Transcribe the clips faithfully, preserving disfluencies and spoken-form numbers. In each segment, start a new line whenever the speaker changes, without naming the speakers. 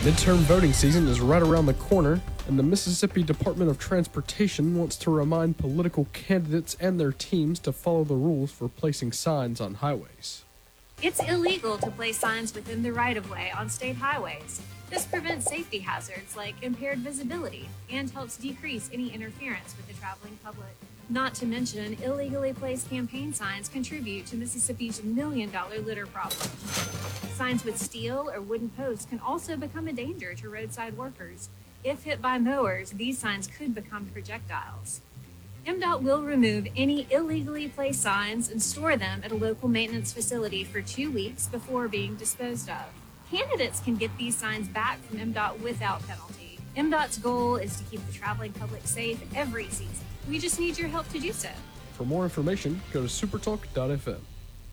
Midterm voting season is right around the corner, and the Mississippi Department of Transportation wants to remind political candidates and their teams to follow the rules for placing signs on highways.
It's illegal to place signs within the right-of-way on state highways. This prevents safety hazards like impaired visibility and helps decrease any interference with the traveling public. Not to mention, illegally placed campaign signs contribute to Mississippi's million-dollar litter problem. Signs with steel or wooden posts can also become a danger to roadside workers. If hit by mowers, these signs could become projectiles. M DOT will remove any illegally placed signs and store them at a local maintenance facility for two weeks before being disposed of. Candidates can get these signs back from M DOT without penalty. M DOT's goal is to keep the traveling public safe every season. We just need your help to do so.
For more information, go to supertalk dot f m.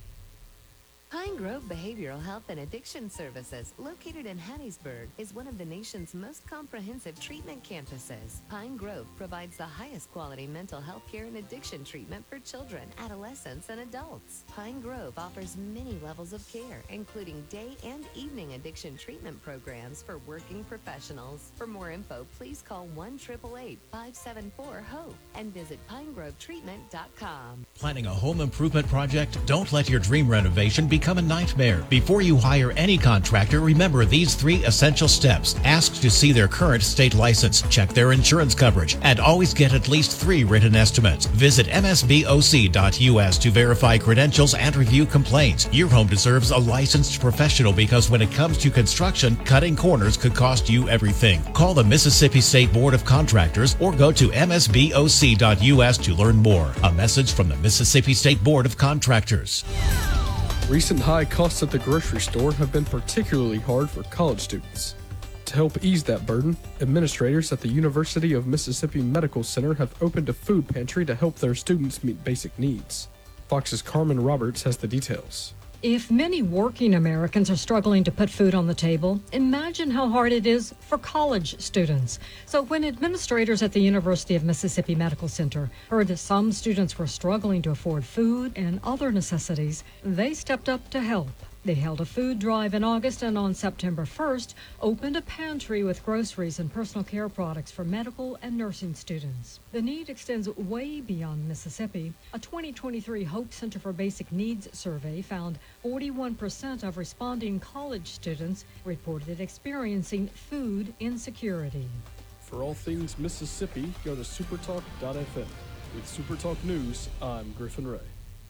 Pine Grove Behavioral Health and Addiction Services, located in Hattiesburg, is one of the nation's most comprehensive treatment campuses. Pine Grove provides the highest quality mental health care and addiction treatment for children, adolescents, and adults. Pine Grove offers many levels of care, including day and evening addiction treatment programs for working professionals. For more info, please call one eight eight eight, five seven four, HOPE and visit pine grove treatment dot com.
Planning a home improvement project? Don't let your dream renovation become a nightmare. Before you hire any contractor, remember these three essential steps. Ask to see their current state license, check their insurance coverage, and always get at least three written estimates. Visit m s b o c dot u s to verify credentials and review complaints. Your home deserves a licensed professional because when it comes to construction, cutting corners could cost you everything. Call the Mississippi State Board of Contractors or go to m s b o c dot u s to learn more. A message from the Mississippi State Board of Contractors.
Recent high costs at the grocery store have been particularly hard for college students. To help ease that burden, administrators at the University of Mississippi Medical Center have opened a food pantry to help their students meet basic needs. Fox's Carmen Roberts has the details.
If many working Americans are struggling to put food on the table, imagine how hard it is for college students. So when administrators at the University of Mississippi Medical Center heard that some students were struggling to afford food and other necessities, they stepped up to help. They held a food drive in August and on September first opened a pantry with groceries and personal care products for medical and nursing students. The need extends way beyond Mississippi. A twenty twenty-three Hope Center for Basic Needs survey found forty-one percent of responding college students reported experiencing food insecurity.
For all things Mississippi, go to supertalk dot f m. With Supertalk News, I'm Griffin Ray.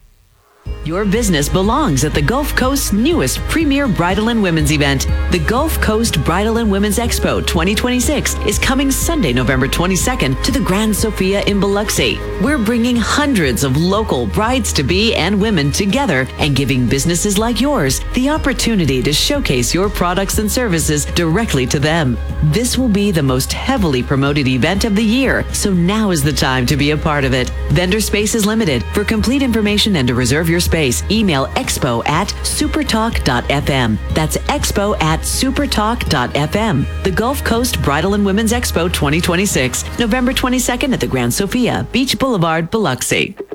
Your business belongs at the Gulf Coast's newest premier bridal and women's event. The Gulf Coast Bridal and Women's Expo twenty twenty-six is coming Sunday, November twenty-second to the Grand Sofia in Biloxi. We're bringing hundreds of local brides-to-be and women together and giving businesses like yours the opportunity to showcase your products and services directly to them. This will be the most heavily promoted event of the year, so now is the time to be a part of it. Vendor space is limited. For complete information and to reserve your space, email expo at supertalk dot f m. That's expo at supertalk dot f m. The Gulf Coast Bridal and Women's Expo twenty twenty-six, November twenty-second at the Grand Sofia, Beach Boulevard, Biloxi.